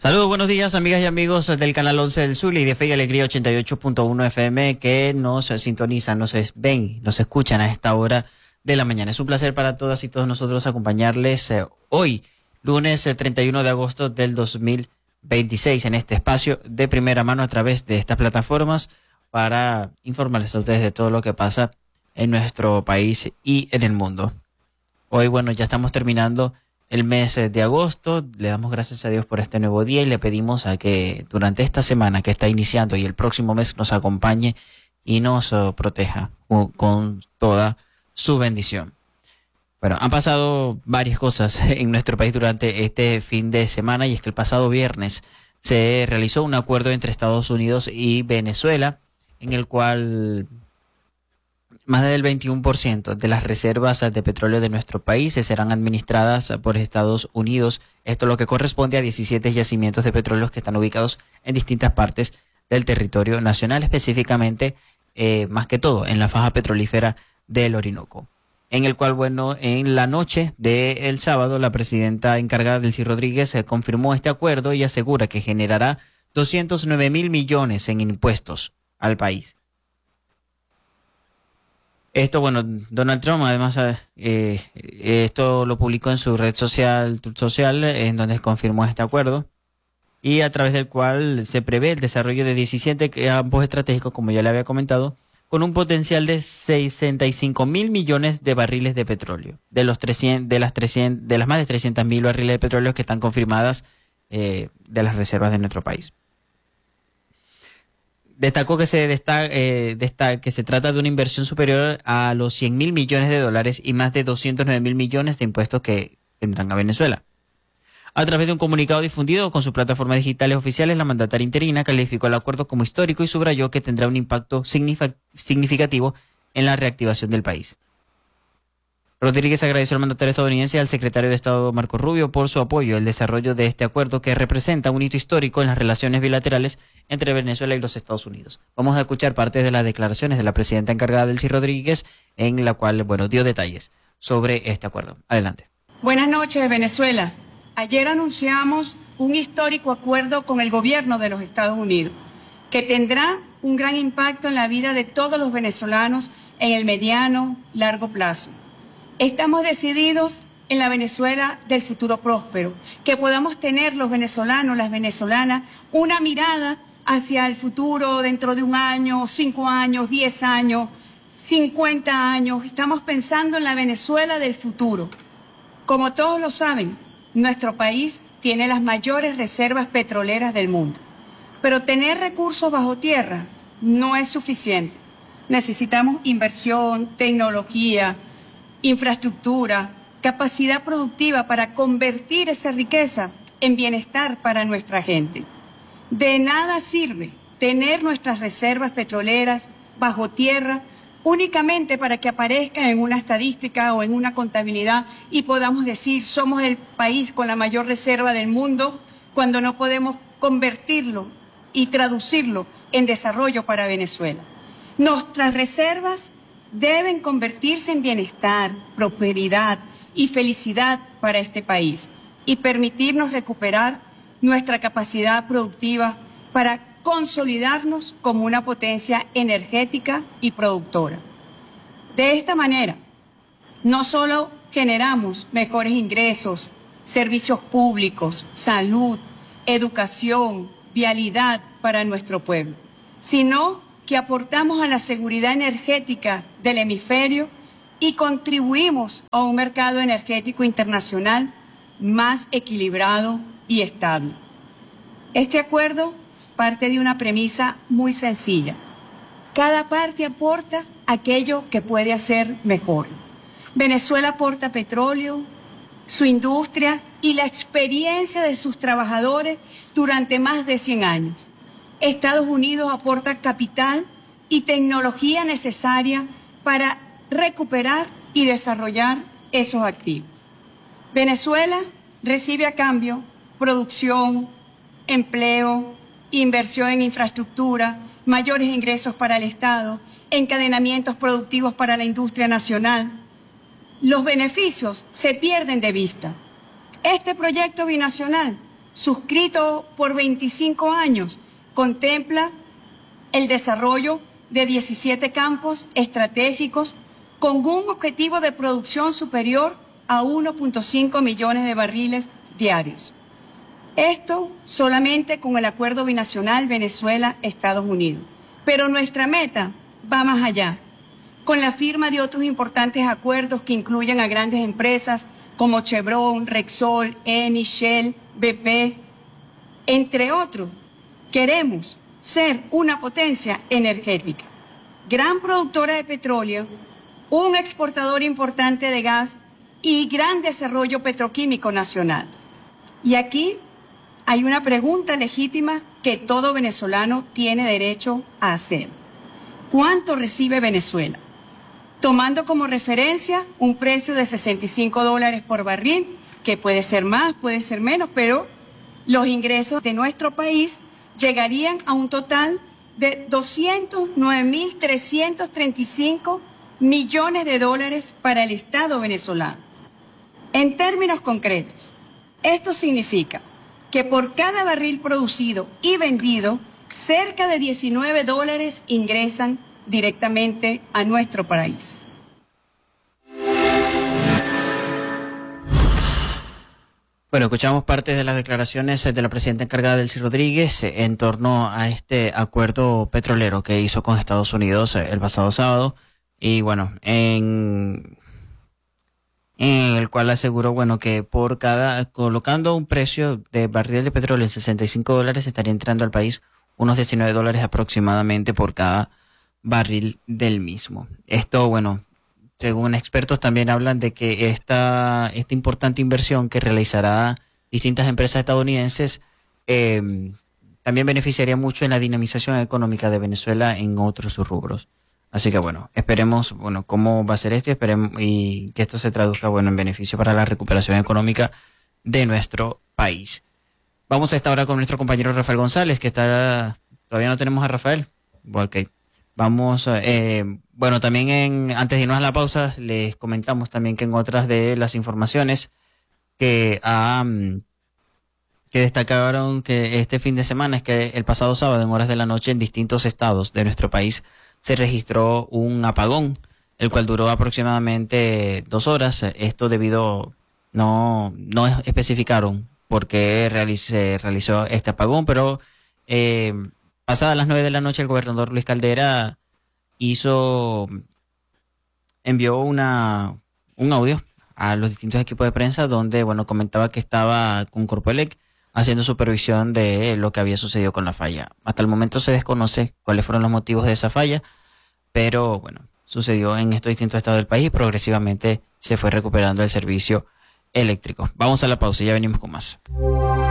Saludos, buenos días, amigas y amigos del Canal 11 del Zulia y de Fe y Alegría 88.1 FM que nos sintonizan, nos ven, nos escuchan a esta hora de la mañana. Es un placer para todas y todos nosotros acompañarles hoy, lunes 31 de agosto del 2026, en este espacio de primera mano a través de estas plataformas para informarles a ustedes de todo lo que pasa en nuestro país y en el mundo. Hoy, bueno, ya estamos terminando el mes de agosto. Le damos gracias a Dios por este nuevo día y le pedimos a que durante esta semana que está iniciando y el próximo mes nos acompañe y nos proteja con toda su bendición. Bueno, han pasado varias cosas en nuestro país durante este fin de semana y es que el pasado viernes se realizó un acuerdo entre Estados Unidos y Venezuela en el cual más del 21% de las reservas de petróleo de nuestro país serán administradas por Estados Unidos. Esto lo que corresponde a 17 yacimientos de petróleo que están ubicados en distintas partes del territorio nacional, específicamente, más que todo, en la faja petrolífera del Orinoco. En el cual, bueno, en la noche del sábado, la presidenta encargada, Delcy Rodríguez, confirmó este acuerdo y asegura que generará 209.000 millones en impuestos al país. Esto, bueno, Donald Trump además esto lo publicó en su red social, en donde confirmó este acuerdo y a través del cual se prevé el desarrollo de 17 campos estratégicos, como ya le había comentado, con un potencial de 65.000 millones de barriles de petróleo, de las más de 300.000 barriles de petróleo que están confirmadas de las reservas de nuestro país. Destacó que que se trata de una inversión superior a los 100.000 millones de dólares y más de 209.000 millones de impuestos que vendrán a Venezuela. A través de un comunicado difundido con sus plataformas digitales oficiales, la mandataria interina calificó el acuerdo como histórico y subrayó que tendrá un impacto significativo en la reactivación del país. Rodríguez agradeció al mandatario estadounidense y al secretario de Estado Marco Rubio por su apoyo al desarrollo de este acuerdo que representa un hito histórico en las relaciones bilaterales entre Venezuela y los Estados Unidos. Vamos a escuchar parte de las declaraciones de la presidenta encargada, Delcy Rodríguez, en la cual, bueno, dio detalles sobre este acuerdo. Adelante. Buenas noches, Venezuela. Ayer anunciamos un histórico acuerdo con el gobierno de los Estados Unidos que tendrá un gran impacto en la vida de todos los venezolanos en el mediano, largo plazo. Estamos decididos en la Venezuela del futuro próspero, que podamos tener los venezolanos, las venezolanas, una mirada hacia el futuro dentro de un año, 5 años, 10 años, 50 años. Estamos pensando en la Venezuela del futuro. Como todos lo saben, nuestro país tiene las mayores reservas petroleras del mundo, pero tener recursos bajo tierra no es suficiente. Necesitamos inversión, tecnología, infraestructura, capacidad productiva para convertir esa riqueza en bienestar para nuestra gente. De nada sirve tener nuestras reservas petroleras bajo tierra únicamente para que aparezcan en una estadística o en una contabilidad y podamos decir somos el país con la mayor reserva del mundo cuando no podemos convertirlo y traducirlo en desarrollo para Venezuela. Nuestras reservas deben convertirse en bienestar, prosperidad y felicidad para este país y permitirnos recuperar nuestra capacidad productiva para consolidarnos como una potencia energética y productora. De esta manera, no solo generamos mejores ingresos, servicios públicos, salud, educación, vialidad para nuestro pueblo, sino que aportamos a la seguridad energética del hemisferio y contribuimos a un mercado energético internacional más equilibrado y estable. Este acuerdo parte de una premisa muy sencilla. Cada parte aporta aquello que puede hacer mejor. Venezuela aporta petróleo, su industria y la experiencia de sus trabajadores durante más de 100 años. Estados Unidos aporta capital y tecnología necesaria para recuperar y desarrollar esos activos. Venezuela recibe a cambio producción, empleo, inversión en infraestructura, mayores ingresos para el Estado, encadenamientos productivos para la industria nacional. Los beneficios se pierden de vista. Este proyecto binacional suscrito por 25 años, contempla el desarrollo de 17 campos estratégicos con un objetivo de producción superior a 1.5 millones de barriles diarios. Esto solamente con el acuerdo binacional Venezuela-Estados Unidos. Pero nuestra meta va más allá, con la firma de otros importantes acuerdos que incluyen a grandes empresas como Chevron, Repsol, Eni, Shell, BP, entre otros. Queremos ser una potencia energética, gran productora de petróleo, un exportador importante de gas y gran desarrollo petroquímico nacional. Y aquí hay una pregunta legítima que todo venezolano tiene derecho a hacer. ¿Cuánto recibe Venezuela? Tomando como referencia un precio de $65 por barril, que puede ser más, puede ser menos, pero los ingresos de nuestro país llegarían a un total de 209.335 millones de dólares para el Estado venezolano. En términos concretos, esto significa que por cada barril producido y vendido, cerca de $19 ingresan directamente a nuestro país. Bueno, escuchamos parte de las declaraciones de la presidenta encargada, Delcy Rodríguez, en torno a este acuerdo petrolero que hizo con Estados Unidos el pasado sábado. Y bueno, en el cual aseguró, bueno, que por colocando un precio de barril de petróleo en $65, estaría entrando al país unos $19 aproximadamente por cada barril del mismo. Esto, bueno, según expertos también hablan de que esta importante inversión que realizará distintas empresas estadounidenses también beneficiaría mucho en la dinamización económica de Venezuela en otros rubros. Así que bueno, esperemos, bueno, cómo va a ser esto y esperemos y que esto se traduzca, bueno, en beneficio para la recuperación económica de nuestro país. Vamos a esta hora con nuestro compañero Rafael González, que está, todavía no tenemos a Rafael. Bueno, ok. Vamos, bueno, también antes de irnos a la pausa, les comentamos también que en otras de las informaciones que destacaron que este fin de semana es que el pasado sábado en horas de la noche en distintos estados de nuestro país se registró un apagón, el cual duró aproximadamente 2 horas. Esto debido, no especificaron por qué se realizó este apagón, pero pasadas las 9 de la noche el gobernador Luis Caldera envió un audio a los distintos equipos de prensa donde, bueno, comentaba que estaba con Corpoelec haciendo supervisión de lo que había sucedido con la falla. Hasta el momento se desconoce cuáles fueron los motivos de esa falla, pero bueno, sucedió en estos distintos estados del país y progresivamente se fue recuperando el servicio eléctrico. Vamos a la pausa y ya venimos con más.